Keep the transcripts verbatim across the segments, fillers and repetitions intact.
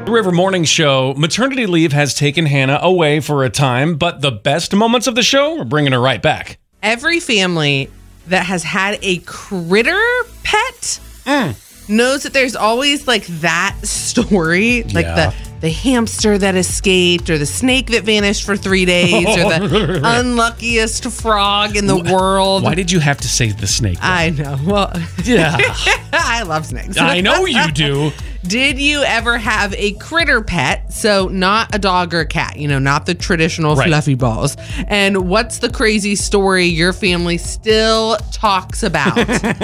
The River Morning Show, maternity leave has taken Hannah away for a time, but the best moments of the show, we're bringing her right back. Every family that has had a critter pet mm. knows that there's always like that story, like Yeah. the the hamster that escaped, or the snake that vanished for three days, or the unluckiest frog in the world. Why did you have to say the snake? I know. Well, Yeah. I love snakes. I know you do. Did you ever have a critter pet? So not a dog or a cat, you know, not the traditional Right. fluffy balls. And what's the crazy story your family still talks about?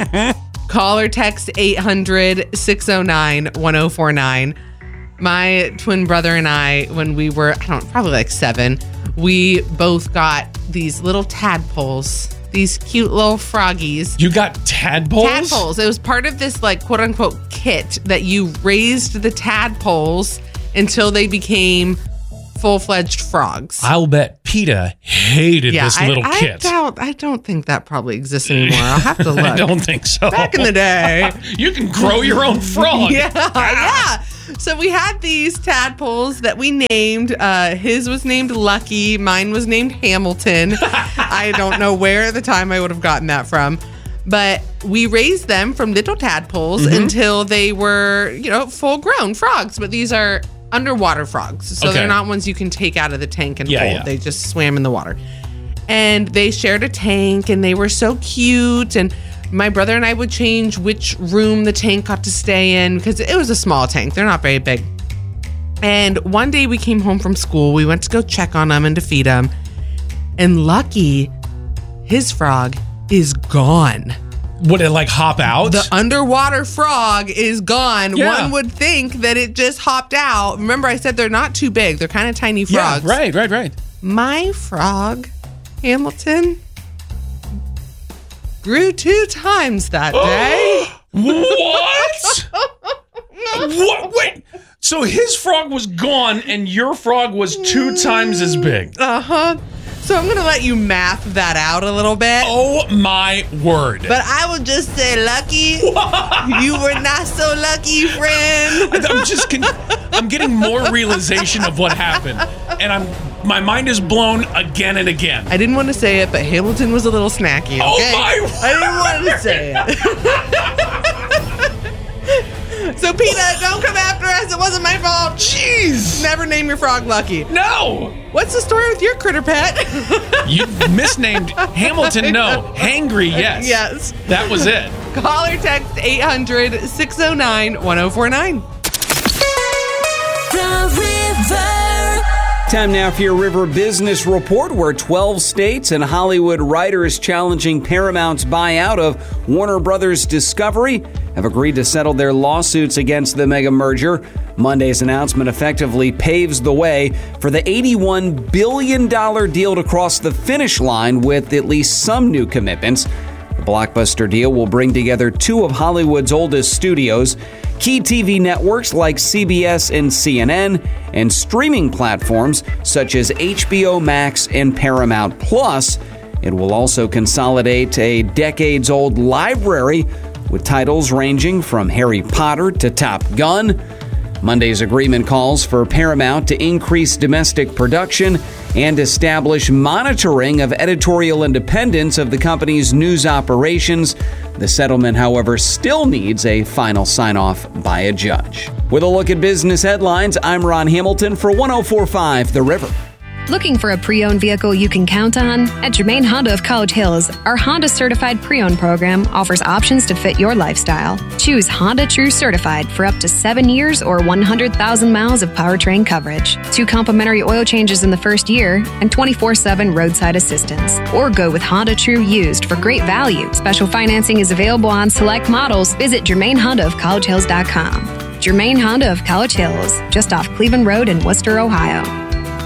Call or text eight hundred, six oh nine, one oh four nine. My twin brother and I, when we were, I don't know, probably like seven, we both got these little tadpoles, these cute little froggies. You got tadpoles? Tadpoles. It was part of this like quote unquote kit that you raised the tadpoles until they became full-fledged frogs. I'll bet PETA hated yeah, this I, little I kit. Doubt, I don't think that probably exists anymore. I'll have to look. I don't think so. Back in the day. You can grow your own frog. Yeah, yeah. So we had these tadpoles that we named. Uh, his was named Lucky. Mine was named Hamilton. I don't know where at the time I would have gotten that from. But we raised them from little tadpoles mm-hmm. until they were, you know, full-grown frogs. But these are underwater frogs. So okay. they're not ones you can take out of the tank and yeah, fold. Yeah. They just swam in the water. And they shared a tank, and they were so cute. And my brother and I would change which room the tank got to stay in because it was a small tank. They're not very big. And one day we came home from school. We went to go check on them and to feed them. And Lucky, his frog, is gone. Would it like hop out? The underwater frog is gone. Yeah. One would think that it just hopped out. Remember, I said they're not too big. They're kind of tiny frogs. Yeah, right, right, right. My frog, Hamilton, grew two times that day. What? What? Wait. So his frog was gone and your frog was two times as big. Uh-huh. So I'm going to let you math that out a little bit. Oh, my word. But I will just say, Lucky, you were not so lucky, friend. I'm just, con- I'm getting more realization of what happened. And I'm, my mind is blown again and again. I didn't want to say it, but Hamilton was a little snacky, okay? Oh, my word. I didn't want to say it. So, PETA, don't come after us. It wasn't my fault. Jeez. Never name your frog Lucky. No. What's the story with your critter pet? You misnamed Hamilton, no. Hangry, yes. Yes. That was it. Call or text eight hundred, six oh nine, one oh four nine. The River. Time now for your River Business Report, where twelve states and Hollywood writers challenging Paramount's buyout of Warner Brothers Discovery have agreed to settle their lawsuits against the mega merger. Monday's announcement effectively paves the way for the eighty-one billion dollars deal to cross the finish line with at least some new commitments. The blockbuster deal will bring together two of Hollywood's oldest studios, key T V networks like C B S and C N N, and streaming platforms such as H B O Max and Paramount Plus. It will also consolidate a decades-old library with titles ranging from Harry Potter to Top Gun. Monday's agreement calls for Paramount to increase domestic production and establish monitoring of editorial independence of the company's news operations. The settlement, however, still needs a final sign-off by a judge. With a look at business headlines, I'm Ron Hamilton for one oh four point five The River. Looking for a pre-owned vehicle you can count on? At Germain Honda of College Hills, our Honda Certified Pre-Owned program offers options to fit your lifestyle. Choose Honda True Certified for up to seven years or one hundred thousand miles of powertrain coverage, two complimentary oil changes in the first year, and twenty-four seven roadside assistance. Or go with Honda True Used for great value. Special financing is available on select models. Visit Germain Honda of College Hills dot com. Germain Honda of College Hills, just off Cleveland Road in Worcester, Ohio.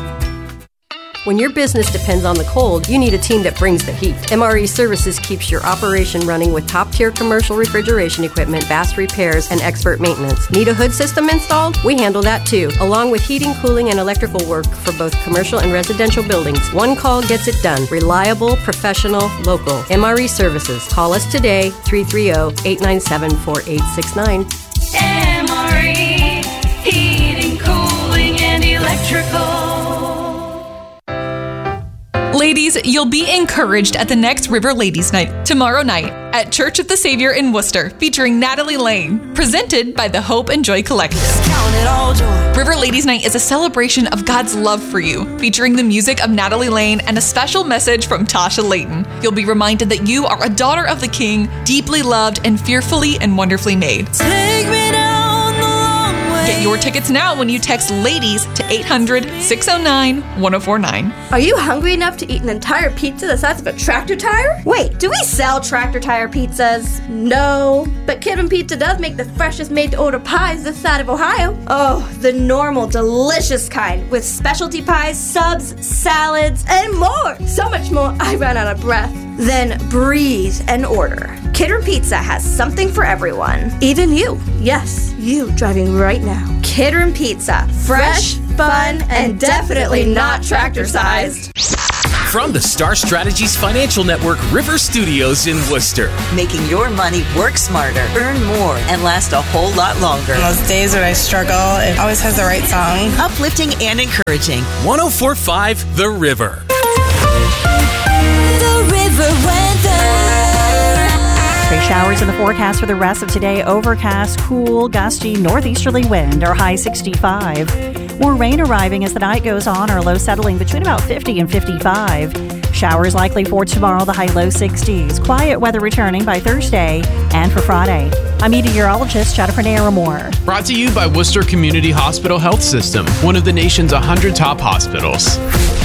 When your business depends on the cold, you need a team that brings the heat. M R E Services keeps your operation running with top-tier commercial refrigeration equipment, fast repairs, and expert maintenance. Need a hood system installed? We handle that too, along with heating, cooling, and electrical work for both commercial and residential buildings. One call gets it done. Reliable, professional, local. M R E Services. Call us today, three three zero, eight nine seven, four eight six nine. M R E Heating Cool. you'll be encouraged at the next River Ladies Night tomorrow night at Church of the Savior in Worcester, featuring Natalie Lane, presented by the Hope and Joy Collective. River Ladies Night is a celebration of God's love for you, featuring the music of Natalie Lane and a special message from Tasha Layton. You'll be reminded that you are a daughter of the King, deeply loved and fearfully and wonderfully made. Take me down the long way. Get your tickets now when you text LADIES to eight hundred, six oh nine, one oh four nine. Are you hungry enough to eat an entire pizza the size of a tractor tire? Wait, do we sell tractor tire pizzas? No, but Kidman Pizza does make the freshest made-to-order pies this side of Ohio. Oh, the normal, delicious kind with specialty pies, subs, salads, and more. So much more, I ran out of breath. Then breathe and order. Kidman Pizza has something for everyone. Even you. Yes, you driving right now. Kidman Pizza. Fresh, fun, and definitely not tractor-sized. From the Star Strategies Financial Network River Studios in Worcester. Making your money work smarter, earn more, and last a whole lot longer. On those days when I struggle, it always has the right song. Uplifting and encouraging. one oh four point five The River. The River Weather. Stray showers in the forecast for the rest of today. Overcast, cool, gusty, northeasterly wind. Our high sixty-five. More rain arriving as the night goes on. Our low settling between about fifty and fifty-five. Showers likely for tomorrow, the high low sixties. Quiet weather returning by Thursday and for Friday. I'm meteorologist Jennifer Naramore. Brought to you by Worcester Community Hospital Health System, one of the nation's one hundred top hospitals.